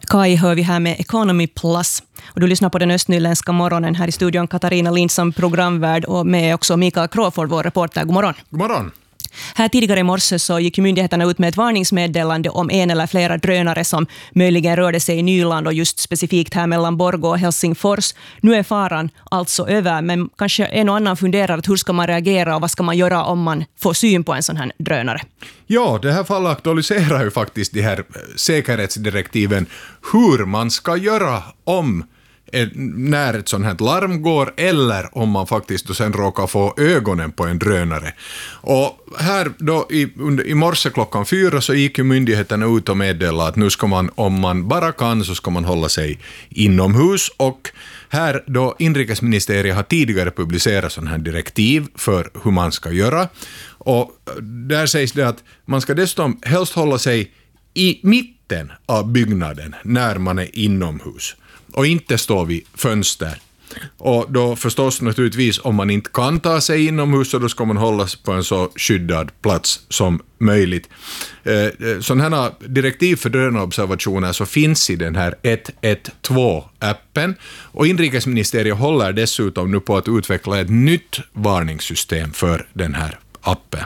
Kai hör vi här med Economy Plus. Och du lyssnar på den östnyländska morgonen här i studion. Katarina Lind som programvärd och med också Mikael Crawford, vår reporter. God morgon. God morgon. Här tidigare i morse så gick myndigheterna ut med ett varningsmeddelande om en eller flera drönare som möjligen rörde sig i Nyland och just specifikt här mellan Borgå och Helsingfors. Nu är faran alltså över, men kanske en och annan funderar att hur ska man reagera och vad ska man göra om man får syn på en sån här drönare? Ja, det här fallet aktualiserar ju faktiskt de här säkerhetsdirektiven hur man ska göra om när ett sånt här larm går eller om man faktiskt då sen råkar få ögonen på en drönare. Och här då i morse klockan 4 så gick ju myndigheterna ut och meddelade att nu ska man, om man bara kan, så ska man hålla sig inomhus. Och här då inrikesministeriet har tidigare publicerat sån här direktiv för hur man ska göra. Och där sägs det att man ska dessutom helst hålla sig i mitten av byggnaden när man är inomhus och inte stå vid fönster. Och då förstås naturligtvis om man inte kan ta sig inomhus så då ska man hållas på en så skyddad plats som möjligt. Sådana här direktiv för drönarobservationer så finns i den här 112-appen och inrikesministeriet håller dessutom nu på att utveckla ett nytt varningssystem för den här appen.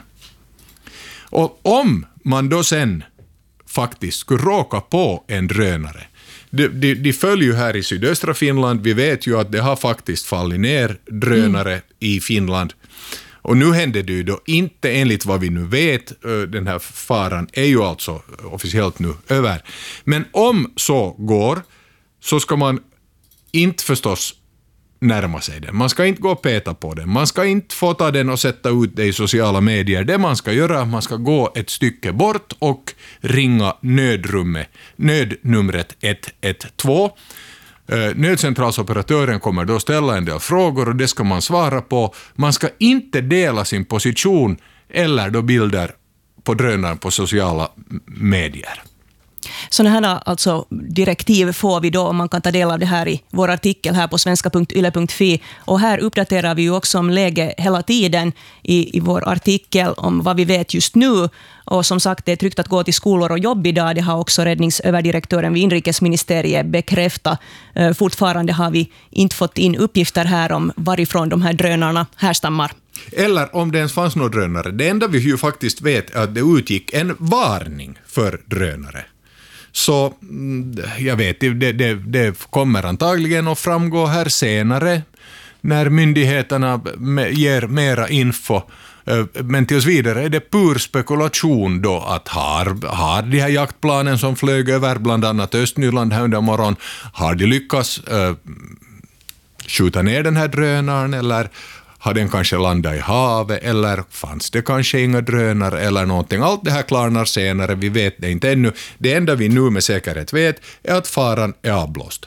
Och om man då sen faktiskt skulle råka på en drönare, de följer ju här i sydöstra Finland. Vi vet ju att det har faktiskt fallit ner drönare i Finland. Och nu händer det ju då inte, enligt vad vi nu vet, den här faran är ju alltså officiellt nu över. Men om så går så ska man inte förstås närma sig den. Man ska inte gå och peta på den. Man ska inte få ta den och sätta ut det i sociala medier. Det man ska göra, man ska gå ett stycke bort och ringa nödnumret 112. Nödcentralsoperatören kommer då ställa en del frågor och det ska man svara på. Man ska inte dela sin position eller då bilder på drönaren på sociala medier. Sådana här alltså direktiv får vi då, och man kan ta del av det här i vår artikel här på svenska.yle.fi. Och här uppdaterar vi ju också om läge hela tiden i vår artikel om vad vi vet just nu. Och som sagt, det är tryggt att gå till skolor och jobb idag. Det har också räddningsöverdirektören vid inrikesministeriet bekräftat. Fortfarande har vi inte fått in uppgifter här om varifrån de här drönarna härstammar. Eller om det ens fanns några drönare. Det enda vi ju faktiskt vet är att det utgick en varning för drönare. Så jag vet, det kommer antagligen att framgå här senare när myndigheterna ger mera info. Men tills vidare är det pur spekulation då att har de här jaktplanen som flög över bland annat Östnyland här under morgon, har de lyckats skjuta ner den här drönaren eller har den kanske landat i havet eller fanns det kanske inga drönare eller någonting. Allt det här klarnar senare, vi vet det inte ännu. Det enda vi nu med säkerhet vet är att faran är avblåst.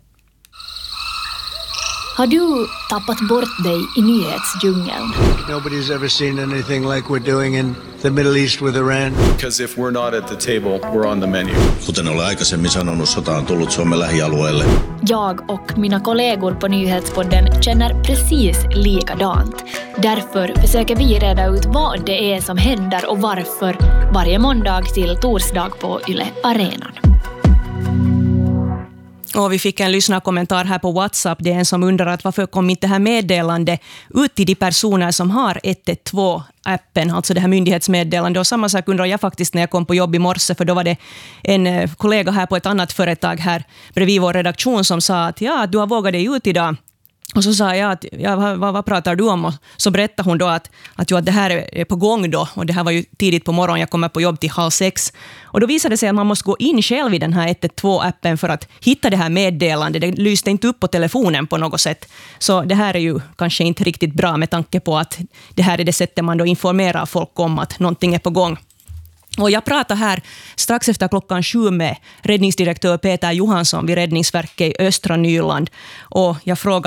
Har du tappat bort dig i nyhetsdjungeln? Nobody's ever seen anything like we're doing in the Middle East with Iran. Because if we're not at the table, we're on the menu. Kuten olen aikaisemmin sanonut, sota on tullut Suomen lähialueelle. Jag och mina kollegor på Nyhetspodden känner precis likadant. Därför försöker vi reda ut vad det är som händer och varför varje måndag till torsdag på Yle Arenan. Och vi fick en lyssnarkommentar här på WhatsApp. Det är en som undrar att varför kom inte det här meddelande ut till de personer som har 112-appen, alltså det här myndighetsmeddelande. Och samma sak undrar jag faktiskt när jag kom på jobb i morse, för då var det en kollega här på ett annat företag här bredvid vår redaktion som sa att ja, du har vågat dig ut idag. Och så sa jag att vad pratar du om? Och så berättade hon då att det här är på gång då. Och det här var ju tidigt på morgonen, jag kommer på jobb till 5:30. Och då visade det sig att man måste gå in själv i den här 112-appen för att hitta det här meddelandet. Det lyste inte upp på telefonen på något sätt. Så det här är ju kanske inte riktigt bra med tanke på att det här är det sättet man då informerar folk om att någonting är på gång. Och jag pratar här strax efter 7:00 med räddningsdirektör Peter Johansson vid Räddningsverket i Östra Nyland. Och jag frågar